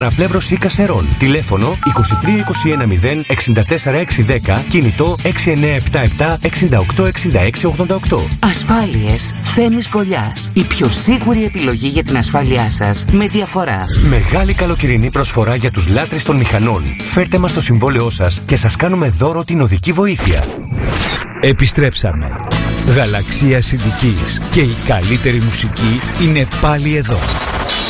Παραπλεύρωση Κασερών. Τηλέφωνο 2321 064 610. Κινητό 6977 68 66 88. Ασφάλειες Θέμης Γκολιάς. Η πιο σίγουρη επιλογή για την ασφάλειά σας με διαφορά. Μεγάλη καλοκαιρινή προσφορά για τους λάτρεις των μηχανών. Φέρτε μας το συμβόλαιό σας και σας κάνουμε δώρο την οδική βοήθεια. Επιστρέψαμε. Γαλαξία Συντικής και η καλύτερη μουσική είναι πάλι εδώ.